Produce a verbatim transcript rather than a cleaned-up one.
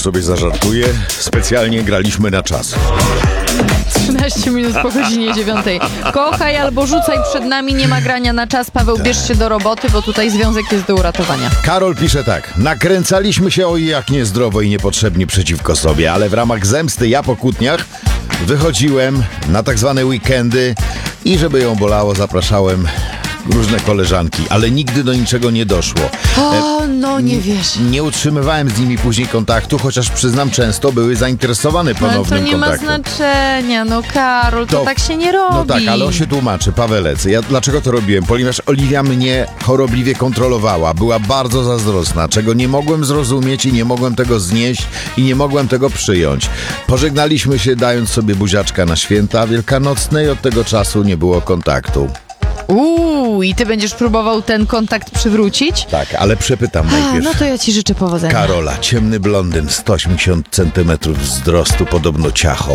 sobie zażartuję. Specjalnie graliśmy na czas. trzynaście minut po godzinie dziewiątej. Kochaj albo rzucaj, przed nami nie ma grania na czas. Paweł, bierz się do roboty, bo tutaj związek jest do uratowania. Karol pisze tak. Nakręcaliśmy się oj jak niezdrowo i niepotrzebnie przeciwko sobie, ale w ramach zemsty ja po kłótniach wychodziłem na tak zwane weekendy i żeby ją bolało, zapraszałem różne koleżanki, ale nigdy do niczego nie doszło. O, no nie wiesz. Nie utrzymywałem z nimi później kontaktu, chociaż przyznam, często były zainteresowane No ale to ponownym nie kontaktem. ma znaczenia, no Karol, to, To- tak się nie robi. No tak, ale on się tłumaczy, Pawelec. Ja dlaczego to robiłem? Ponieważ Oliwia mnie chorobliwie kontrolowała. Była bardzo zazdrosna, czego nie mogłem zrozumieć i nie mogłem tego znieść i nie mogłem tego przyjąć. Pożegnaliśmy się, dając sobie buziaczka na święta wielkanocne i od tego czasu nie było kontaktu. Uuu, i ty będziesz próbował ten kontakt przywrócić? Tak, ale przepytam A, najpierw. no to ja ci życzę powodzenia. Karola, ciemny blondyn, sto osiemdziesiąt centymetrów wzrostu, podobno ciacho.